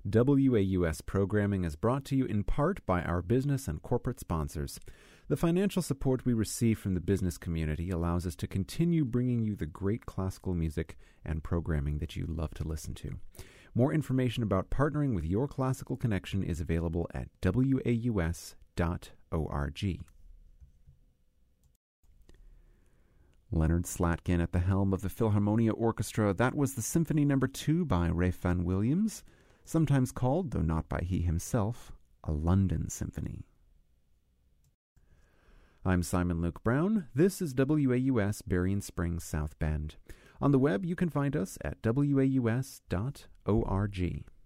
WAUS programming is brought to you in part by our business and corporate sponsors. The financial support we receive from the business community allows us to continue bringing you the great classical music and programming that you love to listen to. More information about partnering with your classical connection is available at waus.org. Leonard Slatkin at the helm of the Philharmonia Orchestra. That was the Symphony No. 2 by Ralph Vaughan Williams, sometimes called, though not by he himself, a London Symphony. I'm Simon Luke Brown. This is WAUS Berrien Springs South Bend. On the web, you can find us at waus.org.